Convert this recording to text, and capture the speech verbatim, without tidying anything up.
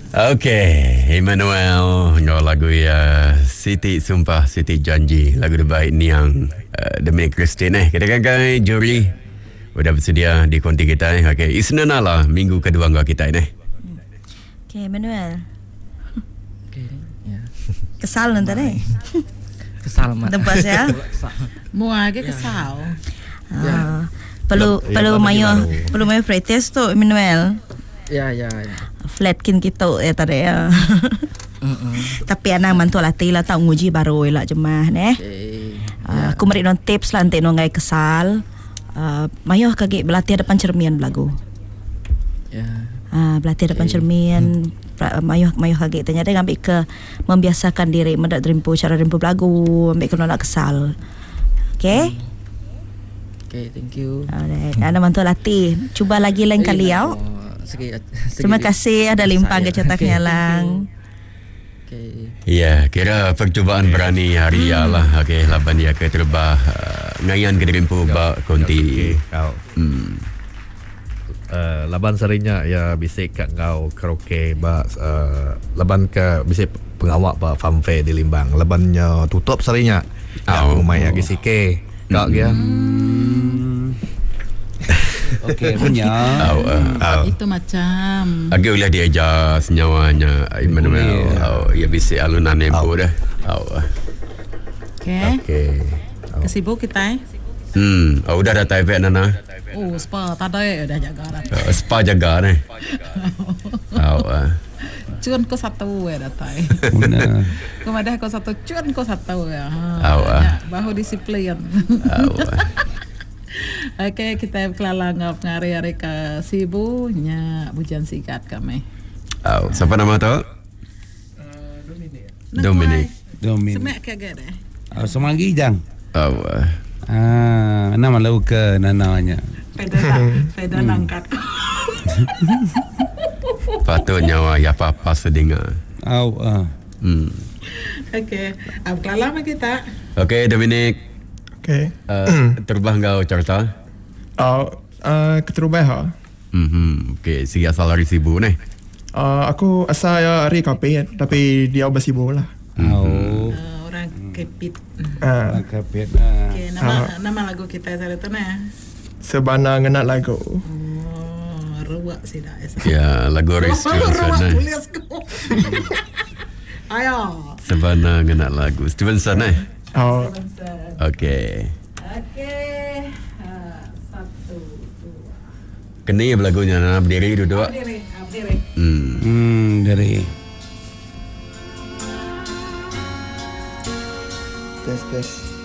Okey, Emmanuel ngau lagu ya Siti Sumpah Siti Janji, lagu terbaik ni yang uh, demi Christine eh. Kita kan juri sudah bersedia di konti kita eh. Okey, Isnana lah minggu kedua ngau kita ini. Okey, Emmanuel. Okey, ya. Kesal nanti deh. Kesal mak. Tempat ya. Mua ke kesal. Ah, perlu perlu mayo perlu mayo pretest tu Emmanuel. Ya, ya, ya. Flatkin kita ya tadi ya. Tapi anak mantu latih lah tak nguji baru lah jemah neh. Okay. Uh, aku mari non tips lah nanti nongai kesal. Uh, mayo kaki berlatih depan cermin belagu. Ya. Ah, berlatih depan Okay. cermin. Pra- Mayo mayo kaki tanya dia ambil ke membiasakan diri mendak rimpu cara rimpu belagu, ambil ke nak kesal. Okay? Okay, thank you. Alright. Anak mantu latih. Cuba lagi lain kali ya. Sikit. Terima kasih ada limpang ke cetaknya lang. Okay. Ya, kira percubaan berani hari ya lah. Okey, laban dia ke terbah uh, ngayan ke rimpu ba konti. Kau. Hmm. Uh, laban sarinya ya bisik kat kau karaoke ba uh, laban ke bisik pengawak ba fanfare di Limbang. Labannya tutup sarinya. Ya, Oh. rumah yang gisike. Kak dia. Okey, punya. Au, au. Itu macam Agak boleh diajar senyawanya Emmanuel. Au, ya bisa alunan nempo dah. Au. Okay. Okey. Kesibuk kita eh. Hmm, au dah dah type nana. Oh, spa tadi dah jaga dah. Uh, spa jaga ni. Au. ah. Cun ko satu ya datai. Benar. Kemadah ko satu, cun ko satu ya. Au, ah. Ya, bahu disiplin. Au. ah. Okey, kita kelalang ngari-hari ke sibunya bujan sikat kami. Au. Siapa nama tu? Dominic. Domin. Semak kagak deh. Ah, semanggi jang. Au. ah. Ah, nama lau ke nananya. Peda tak, peda nangkat. Patutnya wah ya apa-apa sedengar. Au ah. Hmm. Okey, ab kelalang kita. Okey, Dominic. Okay. Uh, terbah kau carta? Uh, uh, keterubah ha. Mhm. Okey, si asal dari Sibu ni. Uh, aku asal ya hari kapit tapi dia bersibuk lah. Au. Uh, orang kepit. Uh, Kapit ah. Okey, nama nama lagu kita tadi tu nah. Sebana ngenat lagu. Oh, ruak sih dah. Ya, lagu Stevenson Ruak ni. tulis ko. Ayo. Sebana ngenat lagu Stevenson ni. Uh, Okey. Okey. Ha, satu, dua. Kena berlagunya nak berdiri duduk. Berdiri, ah, berdiri. Hmm. Hmm, dari tes tes.